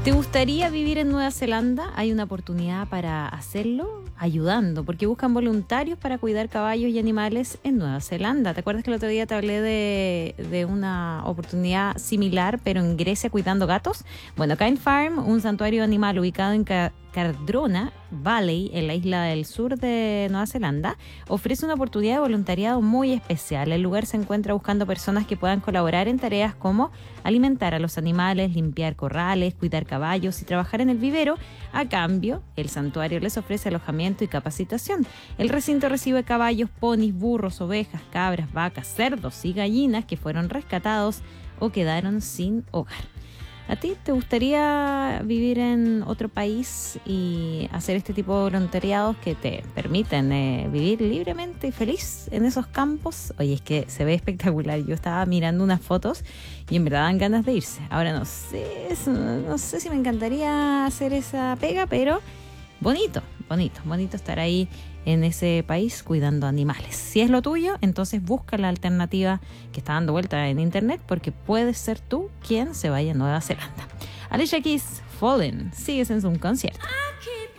¿Te gustaría vivir en Nueva Zelanda? Hay una oportunidad para hacerlo ayudando, porque buscan voluntarios para cuidar caballos y animales en Nueva Zelanda. ¿Te acuerdas que el otro día te hablé de una oportunidad similar, pero en Grecia cuidando gatos? Bueno, Kind Farm, un santuario animal ubicado en Cardrona Valley, en la isla del sur de Nueva Zelanda, ofrece una oportunidad de voluntariado muy especial. El lugar se encuentra buscando personas que puedan colaborar en tareas como alimentar a los animales, limpiar corrales, cuidar caballos y trabajar en el vivero. A cambio, el santuario les ofrece alojamiento y capacitación. El recinto recibe caballos, ponis, burros, ovejas, cabras, vacas, cerdos y gallinas que fueron rescatados o quedaron sin hogar. ¿A ti te gustaría vivir en otro país y hacer este tipo de voluntariados que te permiten vivir libremente y feliz en esos campos? Oye, es que se ve espectacular. Yo estaba mirando unas fotos y en verdad dan ganas de irse. Ahora no sé si me encantaría hacer esa pega, pero bonito estar ahí en ese país cuidando animales. Si es lo tuyo, entonces busca la alternativa que está dando vuelta en internet, porque puedes ser tú quien se vaya a Nueva Zelanda. Alicia Keys, Fallen, sigues en su concierto.